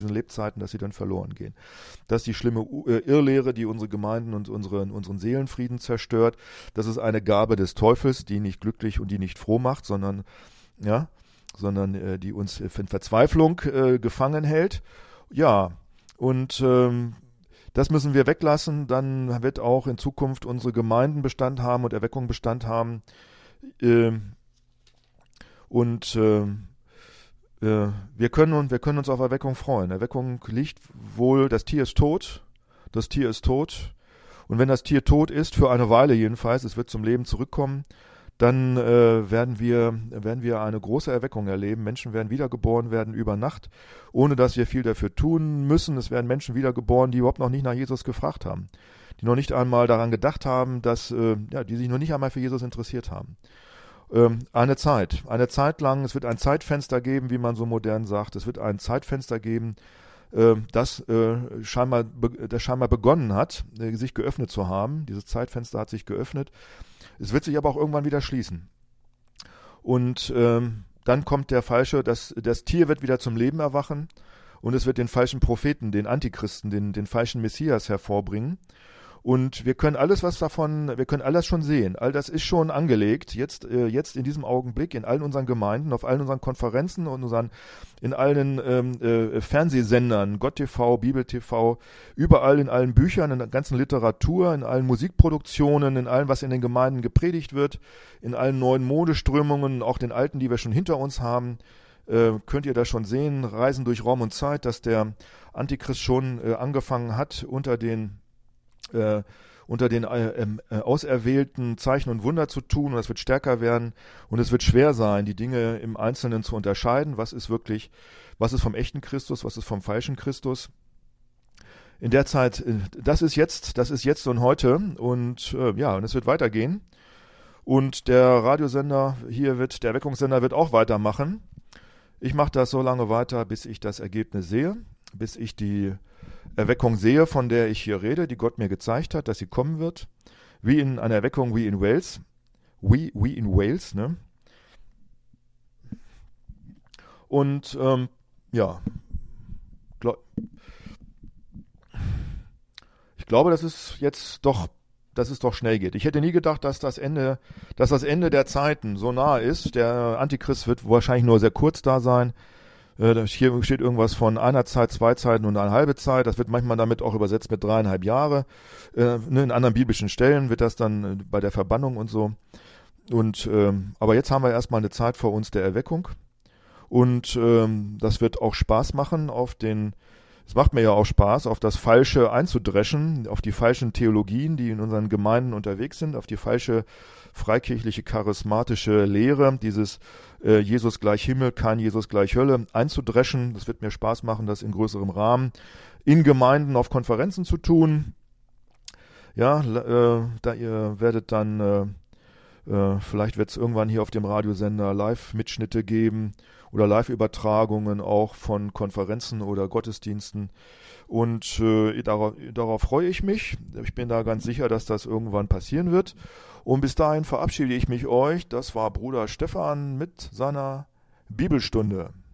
diesen Lebzeiten, dass sie dann verloren gehen. Das ist die schlimme Irrlehre, die unsere Gemeinden und unseren Seelenfrieden zerstört. Das ist eine Gabe des Teufels, die nicht glücklich und die nicht froh macht, sondern die uns in Verzweiflung gefangen hält. Ja, und das müssen wir weglassen, dann wird auch in Zukunft unsere Gemeinden Bestand haben und Erweckung Bestand haben. Wir können uns auf Erweckung freuen. Erweckung liegt wohl, das Tier ist tot. Das Tier ist tot. Und wenn das Tier tot ist, für eine Weile jedenfalls, es wird zum Leben zurückkommen, dann werden wir eine große Erweckung erleben. Menschen werden wiedergeboren werden über Nacht, ohne dass wir viel dafür tun müssen. Es werden Menschen wiedergeboren, die überhaupt noch nicht nach Jesus gefragt haben, die noch nicht einmal daran gedacht haben, die sich noch nicht einmal für Jesus interessiert haben. Eine Zeit lang, es wird ein Zeitfenster geben, wie man so modern sagt. Es wird ein Zeitfenster geben, das scheinbar begonnen hat, sich geöffnet zu haben. Dieses Zeitfenster hat sich geöffnet. Es wird sich aber auch irgendwann wieder schließen. Und dann kommt das Tier wird wieder zum Leben erwachen und es wird den falschen Propheten, den Antichristen, den falschen Messias hervorbringen. Und wir können alles schon sehen. All das ist schon angelegt, jetzt in diesem Augenblick, in allen unseren Gemeinden, auf allen unseren Konferenzen und in allen Fernsehsendern, Gott TV, Bibel TV, überall in allen Büchern, in der ganzen Literatur, in allen Musikproduktionen, in allem, was in den Gemeinden gepredigt wird, in allen neuen Modeströmungen, auch den alten, die wir schon hinter uns haben. Könnt ihr das schon sehen, Reisen durch Raum und Zeit, dass der Antichrist schon angefangen hat, unter den auserwählten Zeichen und Wunder zu tun, und das wird stärker werden und es wird schwer sein, die Dinge im Einzelnen zu unterscheiden, was ist vom echten Christus, was ist vom falschen Christus. In der Zeit, das ist jetzt und heute und es wird weitergehen und der Radiosender der Erweckungssender wird auch weitermachen. Ich mache das so lange weiter, bis ich das Ergebnis sehe, bis ich die Erweckung sehe, von der ich hier rede, die Gott mir gezeigt hat, dass sie kommen wird. Wie in einer Erweckung wie in Wales. Wie in Wales, ne? Und ich glaube, dass es doch schnell geht. Ich hätte nie gedacht, dass das Ende der Zeiten so nahe ist. Der Antichrist wird wahrscheinlich nur sehr kurz da sein. Hier steht irgendwas von einer Zeit, 2 Zeiten und eine halbe Zeit. Das wird manchmal damit auch übersetzt mit 3,5 Jahre. In anderen biblischen Stellen wird das dann bei der Verbannung und so. Aber jetzt haben wir erstmal eine Zeit vor uns der Erweckung. Und das wird auch Spaß machen, es macht mir ja auch Spaß, auf das Falsche einzudreschen, auf die falschen Theologien, die in unseren Gemeinden unterwegs sind, auf die falsche freikirchliche, charismatische Lehre, dieses Jesus gleich Himmel, kein Jesus gleich Hölle, einzudreschen. Das wird mir Spaß machen, das in größerem Rahmen in Gemeinden auf Konferenzen zu tun. Ja, da ihr werdet dann, vielleicht wird es irgendwann hier auf dem Radiosender Live-Mitschnitte geben oder Live-Übertragungen auch von Konferenzen oder Gottesdiensten. Und darauf freue ich mich. Ich bin da ganz sicher, dass das irgendwann passieren wird. Und bis dahin verabschiede ich mich euch. Das war Bruder Stefan mit seiner Bibelstunde.